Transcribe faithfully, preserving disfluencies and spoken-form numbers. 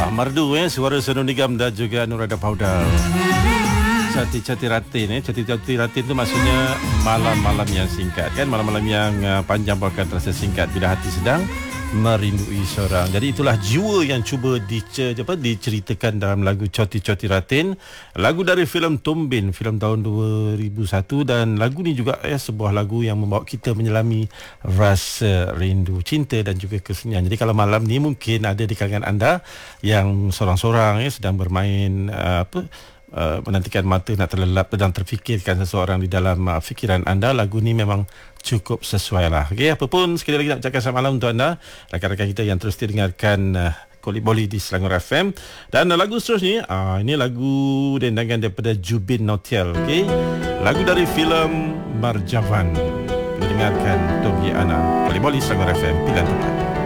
Ah, merdu eh suara Senun Nigam dan juga Nurada Paudal. Cati-cati ratin eh cati-cati ratin tu maksudnya malam-malam yang singkat kan, malam-malam yang uh, panjang bahkan terasa singkat bila hati sedang merindui seorang. Jadi itulah jiwa yang cuba dice, apa, diceritakan dalam lagu Coti-Coti Ratin, lagu dari filem Tumbin, filem tahun dua ribu satu, dan lagu ni juga ya, sebuah lagu yang membawa kita menyelami rasa rindu, cinta dan juga kesunyian. Jadi kalau malam ni mungkin ada di kalangan anda yang sorang-sorang ya sedang bermain uh, apa Uh, menantikan mata nak terlelap dan terfikirkan seseorang di dalam uh, fikiran anda, lagu ni memang cukup sesuai lah. Okay, apa pun sekali lagi nak cakap selamat malam untuk anda rakan-rakan kita yang terus dengarkan uh, Kulit Boli di Selangor F M. Dan uh, lagu seterusnya uh, ini lagu dendangan daripada Jubin Nautiyal. Okay, lagu dari filem Marjavan. Dengarkan Tongi Ana. Kulit Boli Selangor F M, pilihan tepat.